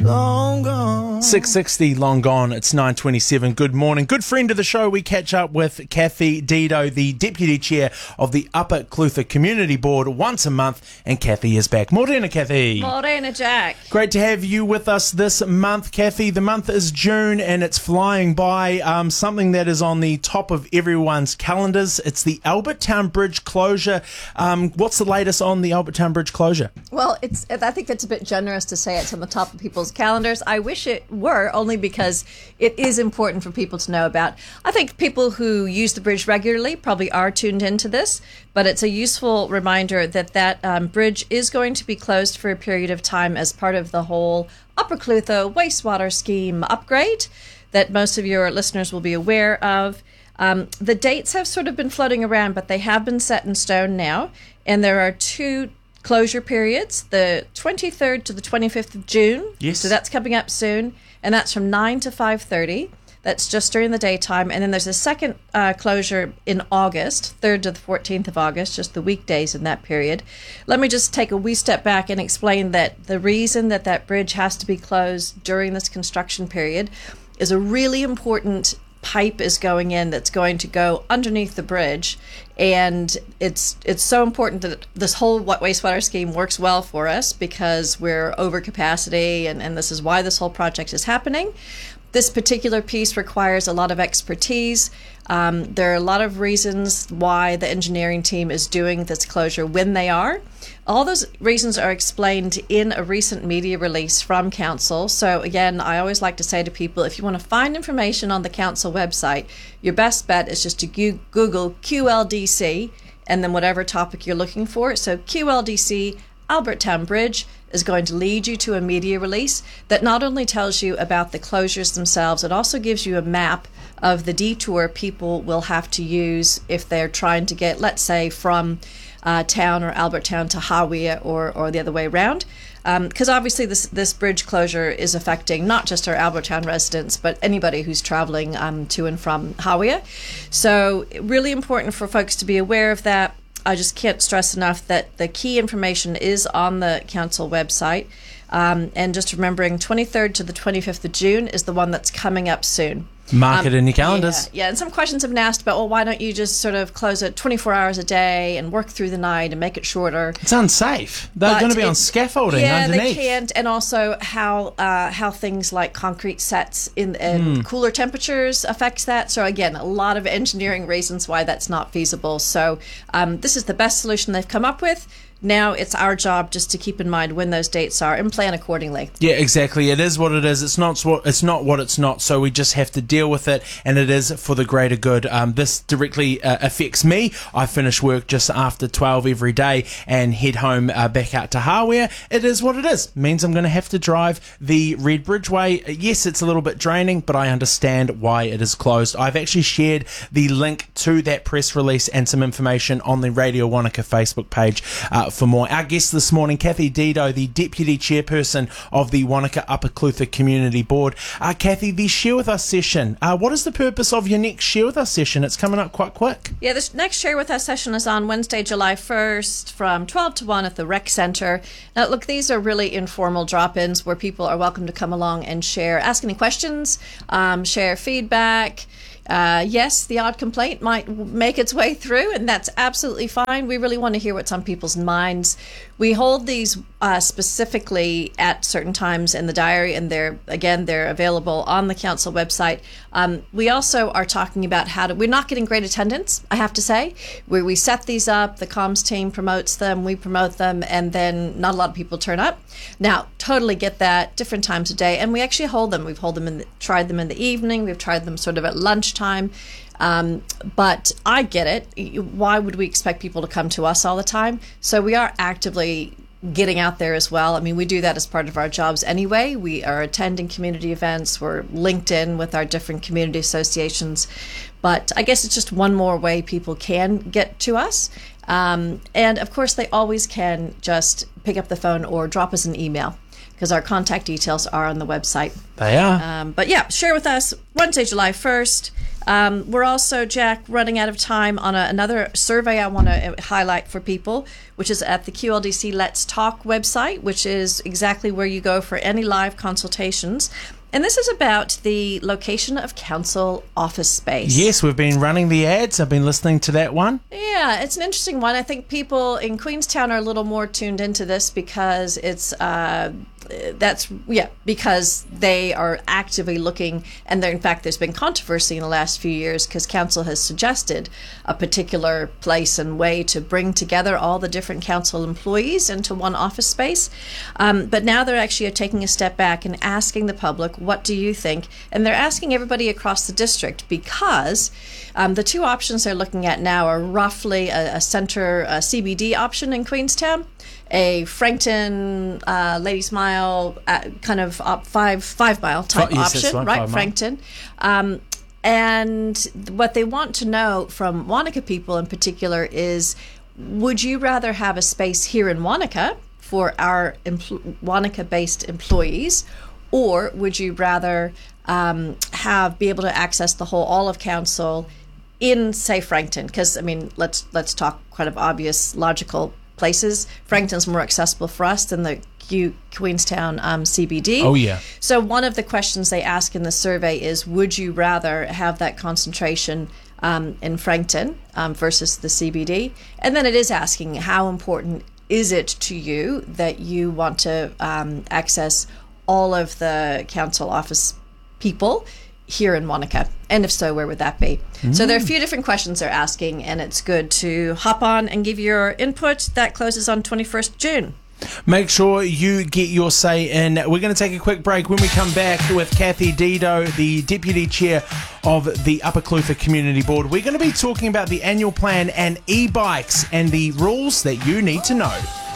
long gone. 6:60, long gone. It's 9:27. Good morning. Good friend of the show. We catch up with Kathy Dido, the Deputy Chair of the Upper Clutha Community Board, once a month, and Kathy is back. Morena, Kathy. Morena, Jack. Great to have you with us this month, Kathy. The month is June and it's flying by. Something that is on the top of everyone's calendars. It's the Albert Town Bridge closure. What's the latest on the Albert Town Bridge closure? Well, I think that's a bit generous to say it's on the top of people's calendars. I wish it were, only because it is important for people to know about. I think people who use the bridge regularly probably are tuned into this, but it's a useful reminder that bridge is going to be closed for a period of time as part of the whole Upper Clutha wastewater scheme upgrade that most of your listeners will be aware of. The dates have sort of been floating around, but they have been set in stone now, and there are two closure periods, the 23rd to the 25th of June. Yes. So that's coming up soon, and that's from 9 to 5:30. That's just during the daytime. And then there's a second closure in August, 3rd to the 14th of August, just the weekdays in that period. Let me just take a wee step back and explain that the reason that bridge has to be closed during this construction period is a really important pipe is going in that's going to go underneath the bridge, and it's so important that this whole wastewater scheme works well for us because we're over capacity, and this is why this whole project is happening. This particular piece requires a lot of expertise. There are a lot of reasons why the engineering team is doing this closure when they are. All those reasons are explained in a recent media release from Council. So again, I always like to say to people, if you want to find information on the Council website, your best bet is just to Google QLDC and then whatever topic you're looking for. So QLDC Albert Town Bridge is going to lead you to a media release that not only tells you about the closures themselves, it also gives you a map of the detour people will have to use if they're trying to get, let's say, from town or Albert Town to Hawea or the other way around. Because obviously this bridge closure is affecting not just our Albert Town residents, but anybody who's traveling to and from Hawea. So really important for folks to be aware of that. I just can't stress enough that the key information is on the council website. And just remembering 23rd to the 25th of June is the one that's coming up soon. Mark it in your calendars. Yeah, and some questions have been asked about, well, why don't you just sort of close it 24 hours a day and work through the night and make it shorter? It's unsafe. They're going to be on scaffolding underneath. Yeah, they can't. And also how things like concrete sets in cooler temperatures affects that. So again, a lot of engineering reasons why that's not feasible. So this is the best solution they've come up with. Now it's our job just to keep in mind when those dates are and plan accordingly. Yeah, exactly. It is what it is. It's not what it's not. So we just have to deal with it, and it is for the greater good. This directly affects me. I finish work just after 12 every day and head home back out to Hawea. It is what it is. Means I'm going to have to drive the Red Bridge Way. Yes, it's a little bit draining, but I understand why it is closed. I've actually shared the link to that press release and some information on the Radio Wanaka Facebook page for more. Our guest this morning, Kathy Dido, the Deputy Chairperson of the Wanaka Upper Clutha Community Board. Kathy, the Share With Us session, what is the purpose of your next Share With Us session? It's coming up quite quick. Yeah, this next Share With Us session is on Wednesday, July 1st from 12 to 1 at the Rec Centre. Now, look, these are really informal drop-ins where people are welcome to come along and ask any questions, share feedback. Yes, the odd complaint might make its way through, and that's absolutely fine. We really want to hear what's on people's minds. We hold these specifically at certain times in the diary, and they're available on the council website. We also are talking about we're not getting great attendance, I have to say. We set these up, the comms team promotes them, we promote them, and then not a lot of people turn up. Now, totally get that, different times of day, and we actually hold them. We've tried them in the evening, we've tried them sort of at lunchtime. But I get it. Why would we expect people to come to us all the time? So we are actively getting out there as well. I mean, we do that as part of our jobs anyway. We are attending community events. We're linked in with our different community associations. But I guess it's just one more way people can get to us. And of course, they always can just pick up the phone or drop us an email, because our contact details are on the website. They are. But yeah, share with us Wednesday, July 1st. We're also, Jack, running out of time on another survey I want to highlight for people, which is at the QLDC Let's Talk website, which is exactly where you go for any live consultations. And this is about the location of council office space. Yes, we've been running the ads. I've been listening to that one. Yeah, it's an interesting one. I think people in Queenstown are a little more tuned into this because it's because they are actively looking, and in fact there's been controversy in the last few years because council has suggested a particular place and way to bring together all the different council employees into one office space, but now they're actually taking a step back and asking the public, what do you think? And they're asking everybody across the district because the two options they're looking at now are roughly a center CBD option in Queenstown, a Frankton, Ladies Mile, kind of 5 mile type option, right? Frankton. And what they want to know from Wanaka people in particular is, would you rather have a space here in Wanaka for our Wanaka-based employees, or would you rather be able to access all of council in, say, Frankton? Because I mean, let's talk kind of obvious, logical places. Frankton's more accessible for us than the Queenstown CBD. Oh, yeah. So one of the questions they ask in the survey is, would you rather have that concentration in Frankton versus the CBD? And then it is asking, how important is it to you that you want to access all of the council office people here in Wanaka? And if so, where would that be? So there are a few different questions they're asking, and it's good to hop on and give your input. That closes on 21st June. Make sure you get your say in. We're going to take a quick break. When we come back with Kathy Dido, the Deputy Chair of the Upper Clutha Community Board, we're going to be talking about the annual plan and e-bikes and the rules that you need to know.